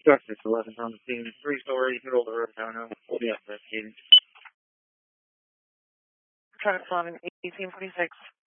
Justice 11 on the scene. 3-story, middle of the road townhouse. We'll be investigating. Travis 11, 1846.